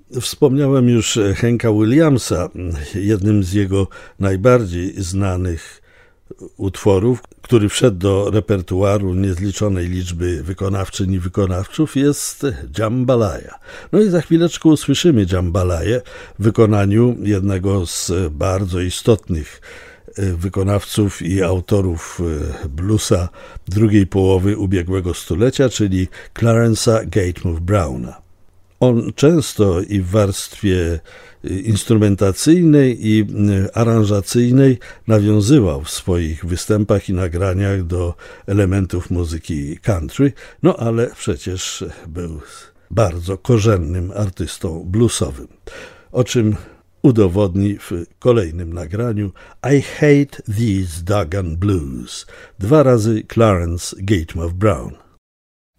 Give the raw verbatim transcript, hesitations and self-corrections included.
Wspomniałem już Hanka Williamsa, jednym z jego najbardziej znanych utworów, który wszedł do repertuaru niezliczonej liczby wykonawczyń i wykonawców, jest Jambalaya. No i za chwileczkę usłyszymy Jambalaję w wykonaniu jednego z bardzo istotnych wykonawców i autorów bluesa drugiej połowy ubiegłego stulecia, czyli Clarence'a Gatemouth Browna. On często i w warstwie instrumentacyjnej i aranżacyjnej nawiązywał w swoich występach i nagraniach do elementów muzyki country, no ale przecież był bardzo korzennym artystą bluesowym, o czym udowodni w kolejnym nagraniu I Hate These Doggone Blues, dwa razy Clarence Gatemouth Brown.